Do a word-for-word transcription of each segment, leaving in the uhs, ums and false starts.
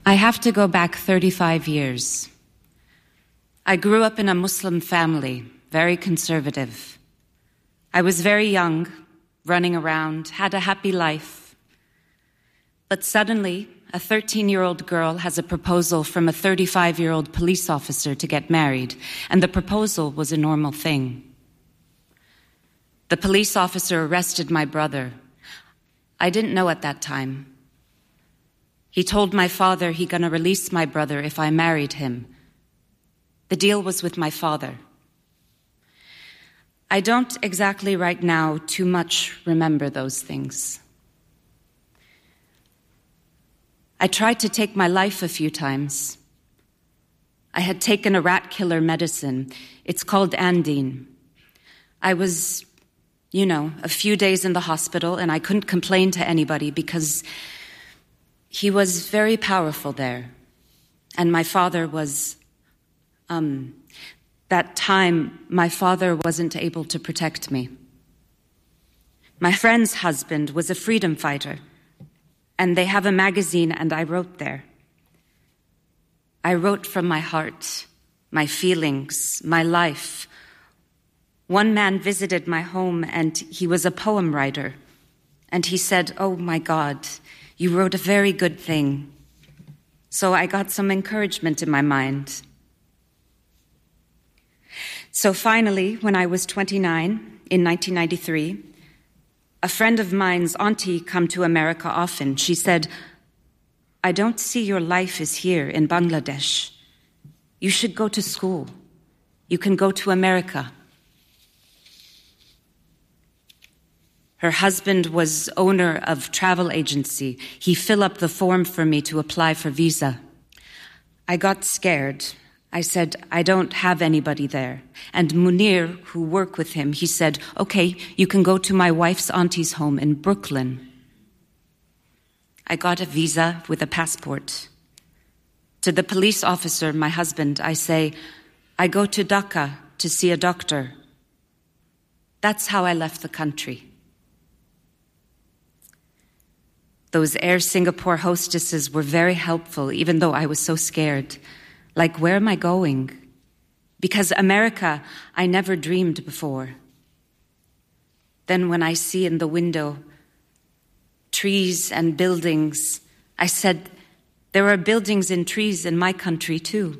I have to go back thirty-five years. I grew up in a Muslim family, very conservative. I was very young, running around, had a happy life. But suddenly, a thirteen-year-old girl has a proposal from a thirty-five-year-old police officer to get married, and the proposal was a normal thing. The police officer arrested my brother. I didn't know at that time. He told my father he gonna release my brother if I married him. The deal was with my father. I don't exactly right now too much remember those things. I tried to take my life a few times. I had taken a rat killer medicine. It's called Andine. I was, you know, a few days in the hospital, and I couldn't complain to anybody because he was very powerful there. And my father was, um, that time, my father wasn't able to protect me. My friend's husband was a freedom fighter, and they have a magazine, and I wrote there. I wrote from my heart, my feelings, my life. One man visited my home, and he was a poem writer. And he said, "Oh my God, you wrote a very good thing." So I got some encouragement in my mind. So finally, when I was twenty-nine, in nineteen ninety-three, a friend of mine's auntie come to America often. She said, "I don't see your life is here in Bangladesh. You should go to school. You can go to America." Her husband was owner of travel agency. He filled up the form for me to apply for visa. I got scared. I said, "I don't have anybody there." And Munir, who worked with him, he said, "Okay, you can go to my wife's auntie's home in Brooklyn." I got a visa with a passport. To the police officer, my husband, I say, "I go to Dhaka to see a doctor." That's how I left the country. Those Air Singapore hostesses were very helpful, even though I was so scared. Like, where am I going? Because America, I never dreamed before. Then when I see in the window trees and buildings, I said, there are buildings and trees in my country too.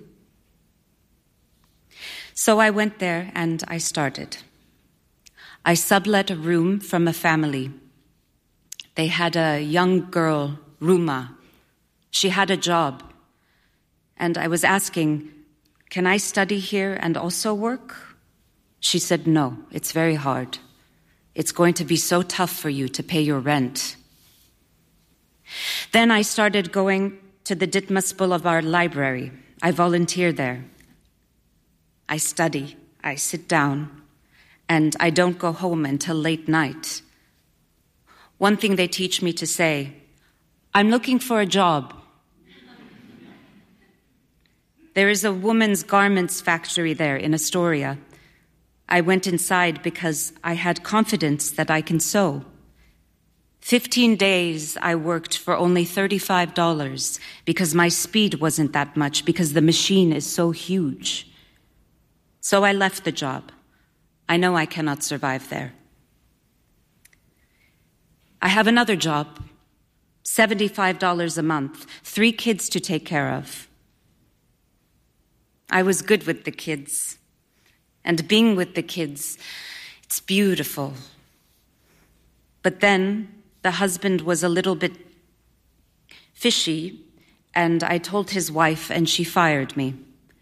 So I went there and I started. I sublet a room from a family. They had a young girl, Ruma. She had a job. And I was asking, "Can I study here and also work?" She said, "No, it's very hard. It's going to be so tough for you to pay your rent." Then I started going to the Ditmas Boulevard Library. I volunteer there. I study, I sit down, and I don't go home until late night. One thing they teach me to say, "I'm looking for a job." There is a woman's garments factory there in Astoria. I went inside because I had confidence that I can sew. Fifteen days I worked for only thirty-five dollars because my speed wasn't that much, because the machine is so huge. So I left the job. I know I cannot survive there. I have another job, seventy-five dollars a month, three kids to take care of. I was good with the kids, and being with the kids, it's beautiful. But then the husband was a little bit fishy, and I told his wife, and she fired me.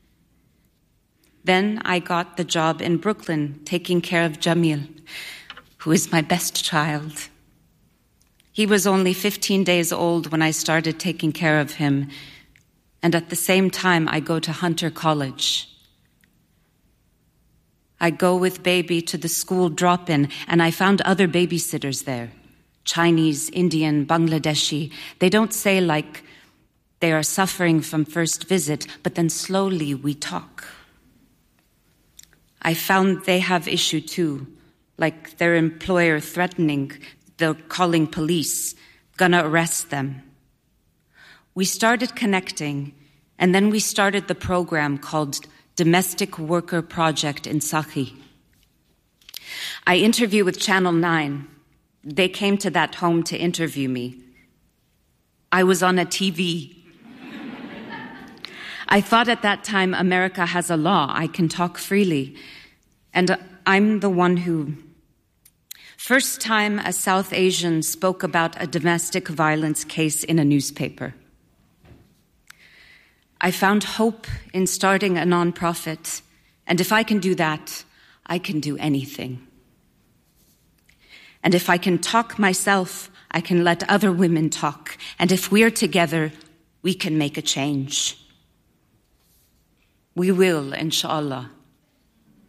Then I got the job in Brooklyn, taking care of Jamil, who is my best child. He was only fifteen days old when I started taking care of him, and at the same time I go to Hunter College. I go with baby to the school drop-in, and I found other babysitters there. Chinese, Indian, Bangladeshi. They don't say like they are suffering from first visit, but then slowly we talk. I found they have issue too, like their employer threatening, they're calling police, gonna arrest them. we started connecting, and then we started the program called Domestic Worker Project in Sakhi. I interview with Channel nine. They came to that home to interview me. I was on a T V. I thought at that time America has a law. I can talk freely. And I'm the one who, first time a South Asian spoke about a domestic violence case in a newspaper. I found hope in starting a nonprofit, and if I can do that, I can do anything. And if I can talk myself, I can let other women talk. And if we're together, we can make a change. We will, inshallah.